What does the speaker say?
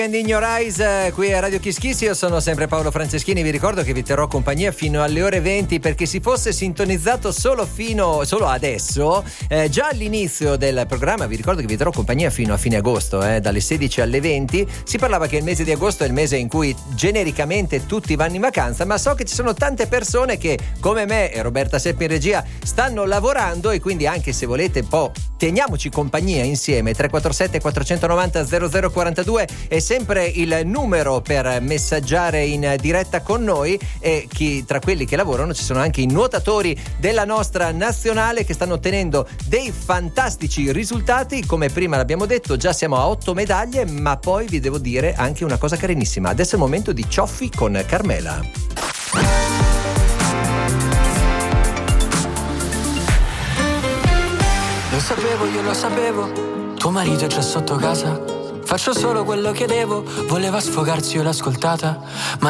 In Your Eyes, qui a Radio Kiss Kiss. Io sono sempre Paolo Franceschini. Vi ricordo che vi terrò compagnia fino alle ore 20, perché si fosse sintonizzato solo adesso, già all'inizio del programma vi ricordo che vi terrò compagnia fino a fine agosto, dalle 16 alle 20. Si parlava che il mese di agosto è il mese in cui genericamente tutti vanno in vacanza, ma so che ci sono tante persone che come me e Roberta Seppi in regia stanno lavorando, e quindi anche se volete un po' teniamoci compagnia insieme. 347 490 0042 è sempre il numero per messaggiare in diretta con noi, e tra quelli che lavorano ci sono anche i nuotatori della nostra nazionale che stanno ottenendo dei fantastici risultati. Come prima l'abbiamo detto, già siamo a 8 medaglie, ma poi vi devo dire anche una cosa carinissima. Adesso è il momento di Cioffi con Carmela. Lo sapevo, io lo sapevo, tuo marito è già sotto casa. Faccio solo quello che devo, voleva sfogarsi, io l'ho ascoltata, ma